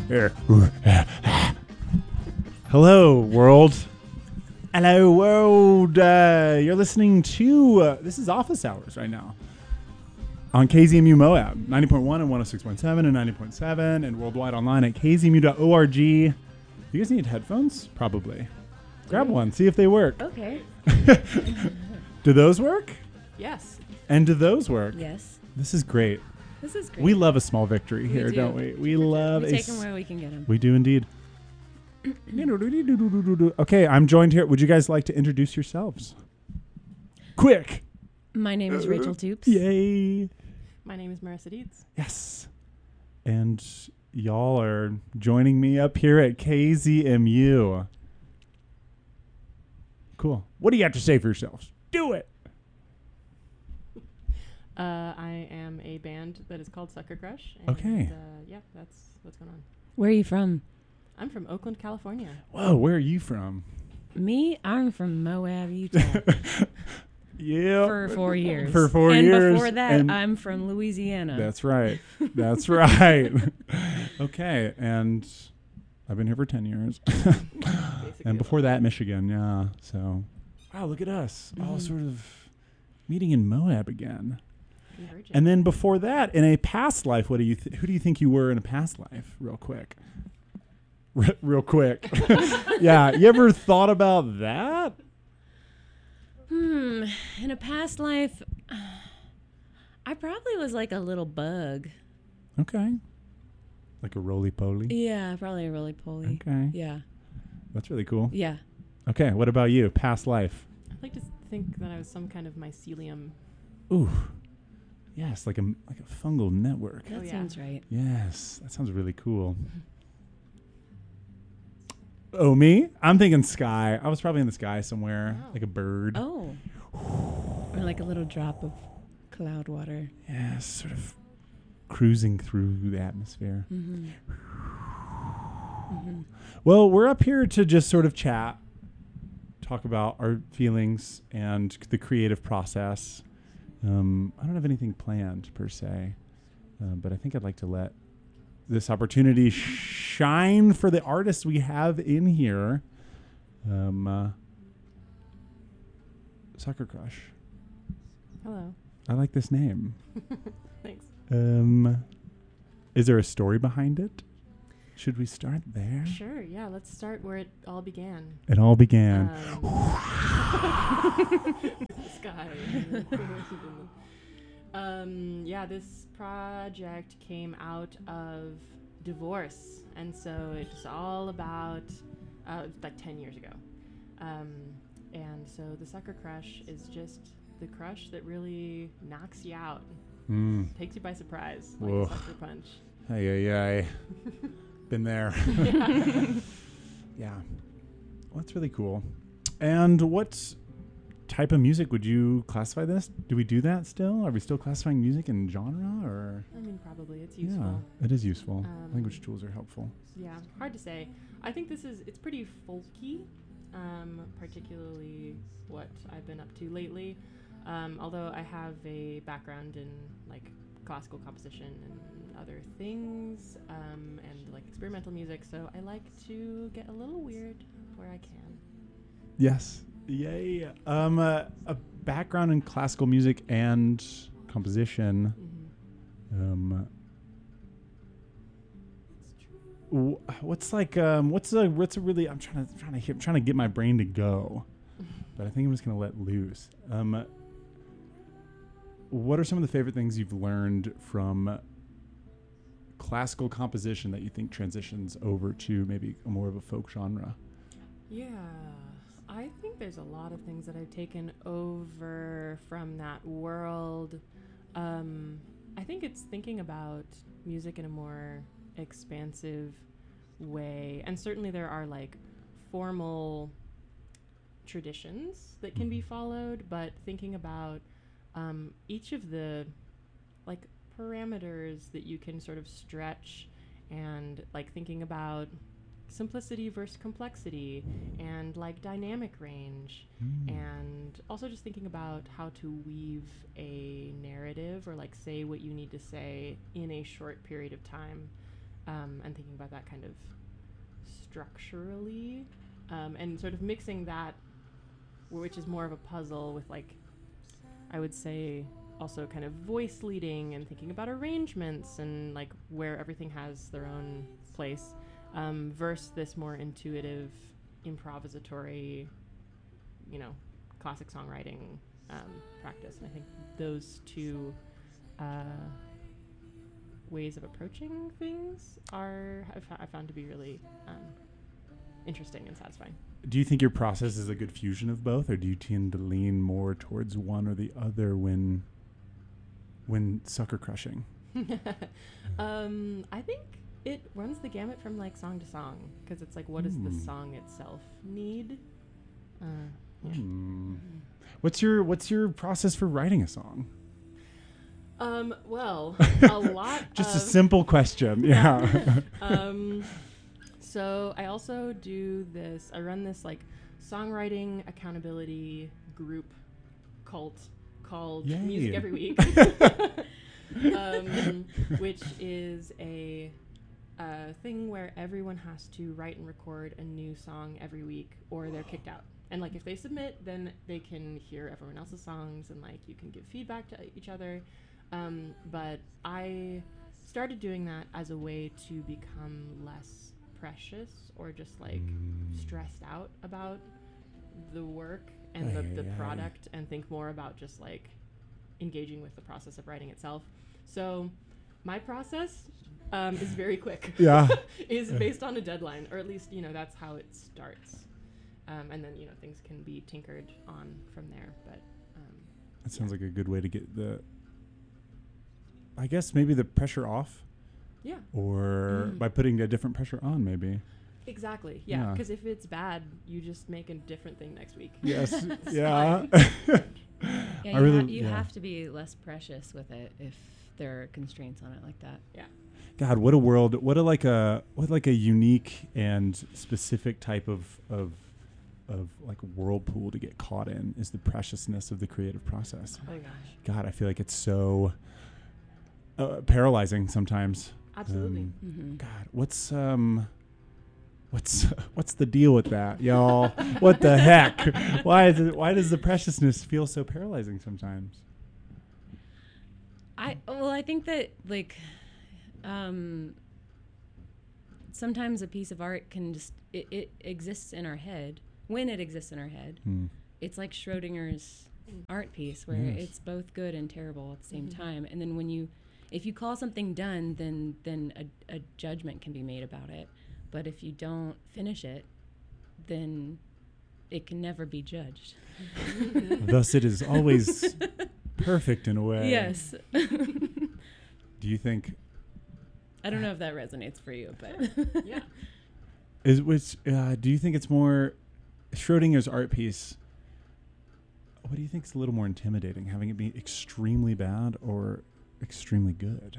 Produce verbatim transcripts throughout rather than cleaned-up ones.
Here. Hello, world. Hello, world. Uh, you're listening to, uh, this is Office Hours right now on K Z M U Moab, ninety point one and one oh six point seven and ninety point seven, and worldwide online at k z m u dot org. You guys need headphones? Probably. Grab one, see if they work. Okay. Do those work? Yes. And do those work? Yes. This is great. This is great. We love a small victory We here, do. don't we? We love we a take them s- where we can get them. We do indeed. Okay, I'm joined here. Would you guys like to introduce yourselves? Quick. My name is Rachel Toops. Yay. My name is Marissa Dietz. Yes. And y'all are joining me up here at K Z M U. Cool. What do you have to say for yourselves? Do it. Uh, I am a band that is called Sucker Crush. And, Okay. Uh, yeah, that's what's going on. Where are you from? I'm from Oakland, California. Whoa, where are you from? Me? I'm from Moab, Utah. Yeah. For four years. For four and years. And before that, and I'm from Louisiana. That's right. That's right. Okay, and I've been here for ten years. And before that, Michigan, yeah. So, wow, look at us. Mm-hmm. All sort of meeting in Moab again. Convergent. And then before that, in a past life, what do you th- who do you think you were in a past life? Real quick. R- real quick. Yeah, you ever thought about that? Hmm. In a past life, I probably was like a little bug. Okay. Like a roly-poly? Yeah, probably a roly poly. Okay. Yeah. That's really cool. Yeah. Okay, what about you? Past life? I'd like to think that I was some kind of mycelium. Ooh. Yes, like a like a fungal network. That Oh, yeah. sounds right. Yes, that sounds really cool. Oh, me? I'm thinking sky. I was probably in the sky somewhere, Wow. like a bird. Oh. Or like a little drop of cloud water. Yes, sort of cruising through the atmosphere. Mm-hmm. Mm-hmm. Well, we're up here to just sort of chat, talk about our feelings and the creative process. Um, I don't have anything planned per se, uh, but I think I'd like to let this opportunity shine for the artists we have in here. Um, uh, Sucker Crush. Hello. I like this name. Thanks. Um, is there a story behind it? Should we start there? Sure, yeah, let's start where it all began. It all began. Um, the sky. um, yeah, this project came out of divorce, and so it's all about uh, like ten years ago. Um, and so the Sucker Crush is just the crush that really knocks you out, Mm. takes you by surprise, like Whoa. a sucker punch. Ay, ay, ay. Been there. Yeah. Yeah. Well, that's really cool. And what type of music would you classify this? Do we do that still? Are we still classifying music in genre, or? I mean, probably it's useful. Yeah, it is useful. Um, Language tools are helpful. Yeah, hard to say. I think this is, it's pretty folky, um, particularly what I've been up to lately. Um, although I have a background in like classical composition and other things, um, and like experimental music, so I like to get a little weird where I can. Yes. Yay. Um, uh, a background in classical music and composition. Mm-hmm. Um, w- what's like um, what's a what's a really I'm trying to trying to hit, trying to get my brain to go, but I think I'm just gonna let loose. Um, what are some of the favorite things you've learned from classical composition that you think transitions over to maybe a more of a folk genre? Yeah, I think there's a lot of things that I've taken over from that world. Um, I think it's thinking about music in a more expansive way. And certainly there are like formal traditions that can be followed, but thinking about um, each of the like parameters that you can sort of stretch, and like thinking about simplicity versus complexity and like dynamic range, Mm. and also just thinking about how to weave a narrative or like say what you need to say in a short period of time. um, and thinking about that kind of structurally, um, and sort of mixing that, which is more of a puzzle, with like, I would say, also kind of voice leading and thinking about arrangements and like where everything has their own place, um, versus this more intuitive, improvisatory, you know, classic songwriting um, practice. And I think those two uh, ways of approaching things are I've, I found to be really um, interesting and satisfying. Do you think your process is a good fusion of both, or do you tend to lean more towards one or the other when when sucker crushing? um, I think it runs the gamut from like song to song, because it's like, what does the Mm. song itself need? Uh, yeah. Hmm. What's your What's your process for writing a song? Um, well, a lot. Just of a simple question. Yeah. um, so I also do this. I run this like songwriting accountability group cult called Yay. Music Every Week, um, which is a uh, thing where everyone has to write and record a new song every week, or they're kicked out. And like if they submit, then they can hear everyone else's songs, and like you can give feedback to each other. Um, but I started doing that as a way to become less precious, or just like Mm. stressed out about the work and the, Aye, the aye, aye. product, and think more about just like engaging with the process of writing itself. So my process um, is very quick. Yeah. is based on a deadline, or at least, you know, that's how it starts. Um, and then, you know, things can be tinkered on from there. But um, That sounds like a good way to get the, I guess maybe the pressure off, yeah, or Mm. by putting a different pressure on, maybe. exactly. Yeah, Yeah. because if it's bad, you just make a different thing next week. Yes. It's yeah. Yeah, I you, really- ha- you yeah. have to be less precious with it if there are constraints on it like that. God, what a world! What a like a what like a unique and specific type of of of like whirlpool to get caught in is the preciousness of the creative process. Oh my gosh. God, I feel like it's so uh, paralyzing sometimes. Absolutely. Um, Mm-hmm. God, what's um, what's what's the deal with that, y'all? What the heck? Why is it? Why does the preciousness feel so paralyzing sometimes? I well, I think that like um, sometimes a piece of art can just it, it exists in our head. When it exists in our head, Hmm. it's like Schrodinger's art piece, where Yes. it's both good and terrible at the same Mhm. time. And then when you, if you call something done, then then a, a judgment can be made about it. But if you don't finish it, then it can never be judged. Thus, it is always perfect in a way. Yes. Do you think I don't know if that resonates for you, but Yeah. is which? Uh, do you think it's more Schrodinger's art piece? What do you think is a little more intimidating, having it be extremely bad or extremely good?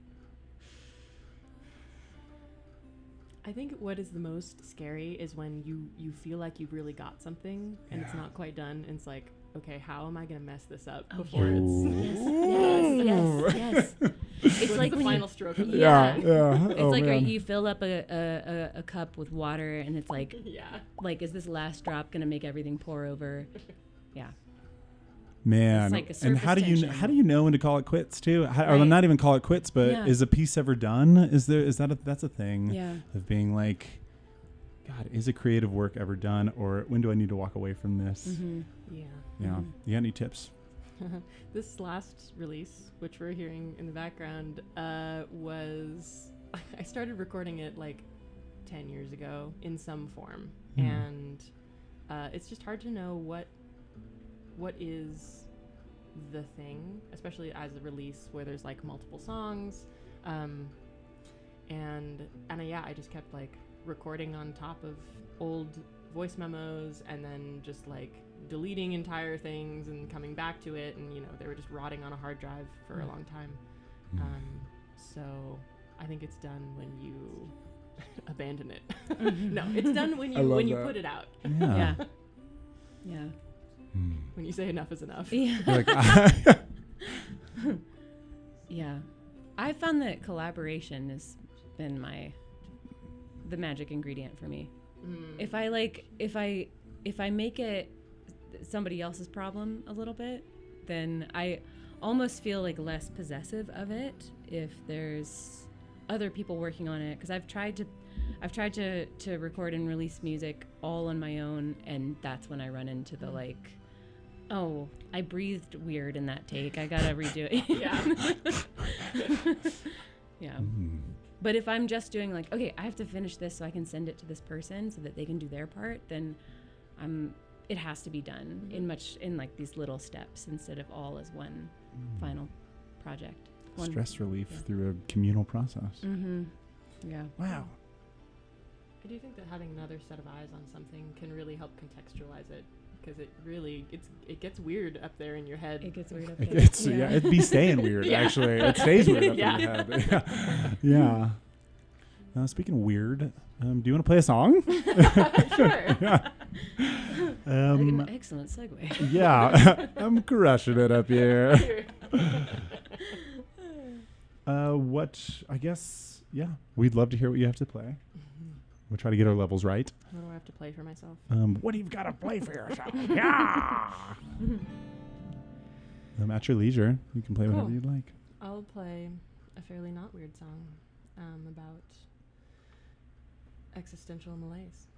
I think what is the most scary is when you, you feel like you've really got something and it's Yeah. not quite done. And it's like, okay, how am I going to mess this up Oh, before yeah. it's yes, yes, yes. It's What's like the when you- final stroke of it? Yeah. yeah. It's Oh, like right, man. you fill up a, a, a, a cup with water, and it's like, Yeah. like, is this last drop gonna make everything pour over? Yeah. Man, It's like a and how do surface you tension. how do you know when to call it quits too? How, Or Right. not even call it quits, but Yeah. is a piece ever done? Is there is that a, that's a thing Yeah. of being like, God, is a creative work ever done, or when do I need to walk away from this? Mm-hmm. Yeah. Yeah, Mhm. you got any tips? This last release, which we're hearing in the background, uh, was I started recording it like ten years ago in some form, Hmm. and uh, it's just hard to know what what is the thing, especially as a release where there's like multiple songs, um, and and uh, yeah, I just kept like recording on top of old voice memos, and then just like deleting entire things and coming back to it, and you know they were just rotting on a hard drive for a long time. Mm. Um, so I think it's done when you abandon it. Mhm. No, it's done when I you love when you that. put it out. Yeah. Yeah. Yeah. Mm. When you say enough is enough. Yeah. You're like, Yeah. I found that collaboration is been my the magic ingredient for me. Mm. If I like if I if I make it somebody else's problem a little bit, then I almost feel like less possessive of it if there's other people working on it, because I've tried to I've tried to to record and release music all on my own, and that's when I run into the like, oh, I breathed weird in that take, I gotta redo it. Yeah. Yeah. Mm. But if I'm just doing like, okay, I have to finish this so I can send it to this person so that they can do their part, then I'm it has to be done Mhm. in much in like these little steps instead of all as one Mm. final project. One. Stress relief yeah. through a communal process. Mm-hmm. Yeah. Wow. I do think that having another set of eyes on something can really help contextualize it, because it really it's it gets weird up there in your head. It gets weird up It- there. It's yeah. it'd be staying weird Yeah. actually. It stays weird up Yeah. in your head. Yeah. yeah. Uh, speaking of weird, um, do you want to play a song? Sure. yeah. Um, Like an excellent segue. yeah. I'm crushing it up here. Uh, what? I guess. Yeah. We'd love to hear what you have to play. We'll try to get our levels right. What do I have to play for myself? Um, what do you got to play for yourself? Yeah. Um, at your leisure, you can play whatever Cool. you'd like. I'll play a fairly not weird song um, about existential malaise.